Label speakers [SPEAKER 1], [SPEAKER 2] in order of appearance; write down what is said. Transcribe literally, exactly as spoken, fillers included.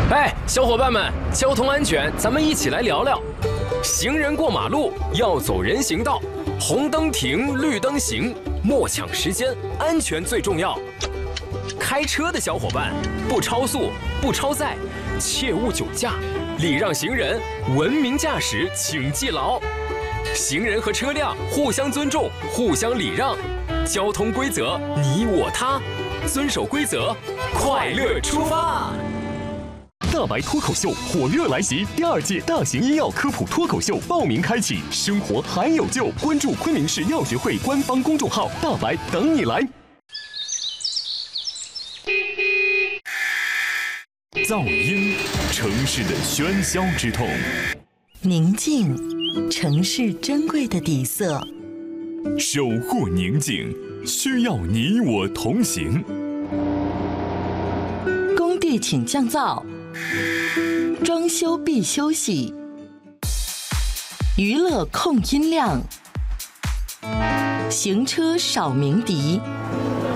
[SPEAKER 1] 哎，小伙伴们，交通安全，咱们一起来聊聊。行人过马路要走人行道，红灯停，绿灯行，莫抢时间，安全最重要。开车的小伙伴，不超速，不超载，切勿酒驾，礼让行人，文明驾驶，请记牢。行人和车辆互相尊重，互相礼让，交通规则你我他，遵守规则，快乐出发。
[SPEAKER 2] 大白脱口秀火热来袭，第二届大型医药科普脱口秀报名开启，生活还有救，关注昆明市药学会官方公众号，大白等你来。噪音，城市的喧嚣之痛；
[SPEAKER 3] 宁静，城市珍贵的底色。
[SPEAKER 2] 守护宁静，需要你我同行。
[SPEAKER 3] 工地请降噪，装修必休息，娱乐控音量，行车少鸣笛。